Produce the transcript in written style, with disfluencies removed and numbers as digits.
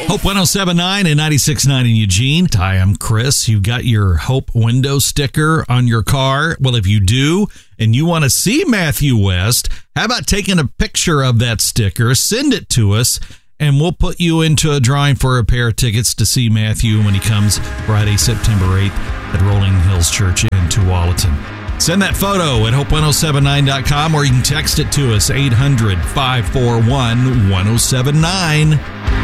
Hope 107.9 and 96.9 in Eugene. Hi, I'm Chris. You got your Hope window sticker on your car? Well, if you do, and you want to see Matthew West, how about taking a picture of that sticker, send it to us, and we'll put you into a drawing for a pair of tickets to see Matthew when he comes Friday, September 8th at Rolling Hills Church in Tualatin. Send that photo at hope1079.com or you can text it to us, 800-541-1079.